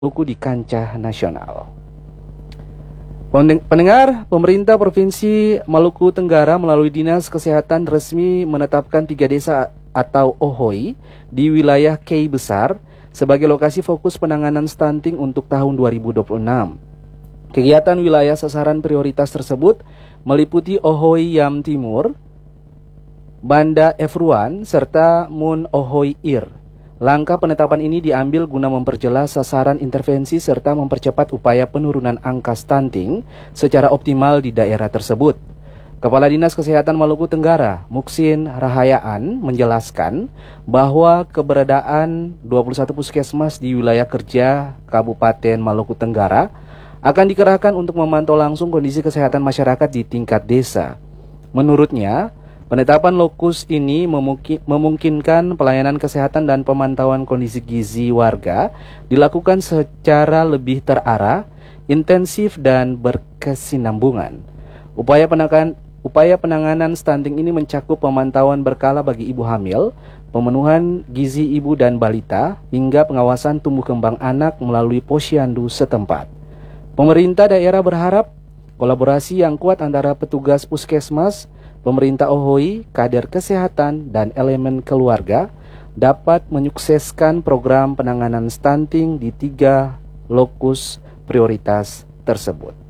buku di kancah nasional. Pendengar, pemerintah Provinsi Maluku Tenggara melalui Dinas Kesehatan resmi menetapkan 3 desa atau OHOI di wilayah Kei Besar sebagai lokasi fokus penanganan stunting untuk tahun 2026. Kegiatan wilayah sasaran prioritas tersebut meliputi OHOI Yam Timur, Banda Efruan, serta Mun OHOI Ir. Langkah penetapan ini diambil guna memperjelas sasaran intervensi serta mempercepat upaya penurunan angka stunting secara optimal di daerah tersebut. Kepala Dinas Kesehatan Maluku Tenggara, Muksin Rahayaan, menjelaskan bahwa keberadaan 21 puskesmas di wilayah kerja Kabupaten Maluku Tenggara akan dikerahkan untuk memantau langsung kondisi kesehatan masyarakat di tingkat desa. Menurutnya, penetapan lokus ini memungkinkan pelayanan kesehatan dan pemantauan kondisi gizi warga dilakukan secara lebih terarah, intensif, dan berkesinambungan. Upaya penanganan stunting ini mencakup pemantauan berkala bagi ibu hamil, pemenuhan gizi ibu dan balita, hingga pengawasan tumbuh kembang anak melalui posyandu setempat. Pemerintah daerah berharap kolaborasi yang kuat antara petugas puskesmas, pemerintah OHOI, kader kesehatan, dan elemen keluarga dapat menyukseskan program penanganan stunting di 3 lokus prioritas tersebut.